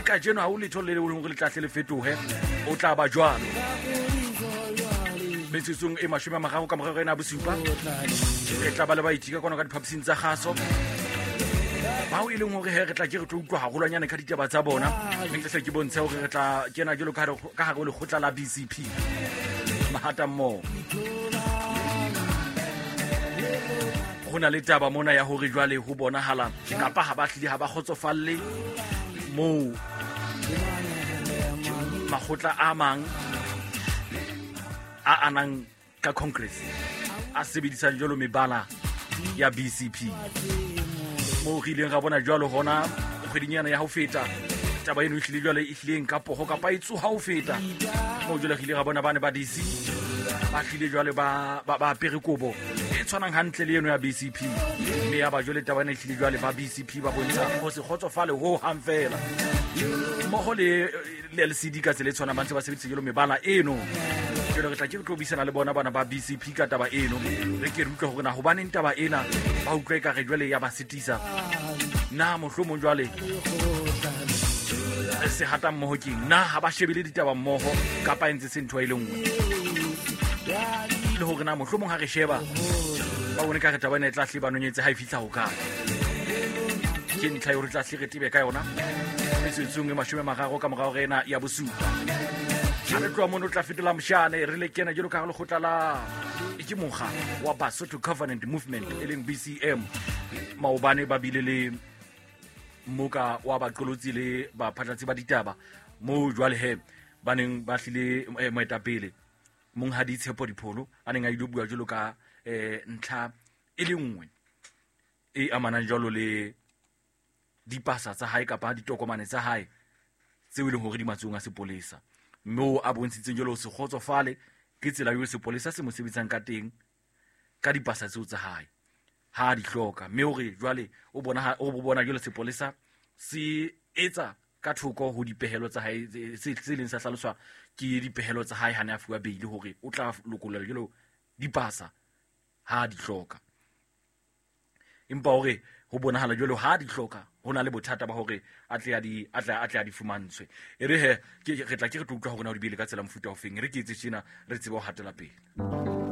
ka jeno ha o letho le le tlahle le fetohe o tla ba jwalo metsetsong e mashome a mararo ka morao ena bosupa re tla ba le baitika kwana ka diphaposing tsa kgaso bao e leng hore he re tla ke re tlo utlwa hahulanyana ka ditaba tsa bona mme tle ke bontshe hore re tla kena jalo ka hare le khotla la BCP mahata mo hona le taba mona ya hore jwale ho bonahala kapa ha ba hlile ha ba khotsofalle mo makgotla a mang a anang ka Congress a sebedisa jalo mebala ya BCP mo rileng ga bona jwalo hona kgwedinyana ya ho feta taba eno hlile jwale e hlileng ka poho kapa e tsuha ho feta mo jwale rile ga bona bane ba DC ba hlile jwale ba perikobo e tshwanang hantle le eno ya BCP mme ya ba jwale taba ena hlile jwale ba BCP ba bontsha ho se khotsofale ho hang fela mo ho le LCD ka tsele tshwana ba ntse ba sebedisa jelo mebala eno jelo re tla ke tlo bisana le bona bana ba BCP ka taba eno re ke re utlwa hore na ho baneng taba ena ba utlwa ka re jwale ya ba setisa na mohlomong jwale se hata mmoho ke na ha ba shebile ditaba mmoho kapa entse sentho ile nngwe le hore na mohlomong ha re sheba ba bone ka re taba ena e tla hle ba nonyetse ha e fitla ho ka ke ntlha yo re tla hle re tibe ka yona metsetsong e mashome mararo ka morao rena ya bosupa ha re tloa mono tla fetola moshane re le kena jelo ka le khotla la ke mokga wa Basotho Covenant Movement eleng BCM maobane ba bile le moka wa baqolotsi le ba phatlatsi ba ditaba mo jwale he baneng ba hlile moetapele mong ha di tshepo dipholo aneng a ile bua jelo ka ntlha e le nngwe e amana jalo le dipasa tsa hae kapa ditokomane tsa hae tseo le hore di matsong a sepolesa mo a bontshitseng jalo se khotsofale ke tsela yo sepolesa se mo sebetsang ka teng ka dipasa tseo tsa hae ha di hloka mme hore jwale o bona jalo sepolesa se etsa ka thoko ho dipehelo tsa hae se leng sa hlaloswa ke dipehelo tsa hae hana afuwa beile hore o tla lokolla jalo dipasa ha di hloka empa hore ho bonahala jalo ha di hloka hona le bothata ba hore a tle a di fumantshwe re he ke re tla ke re utlwa hore na o di bile ka tsela mofuta o feng re ke etse tjena re tsebe ho hatela pele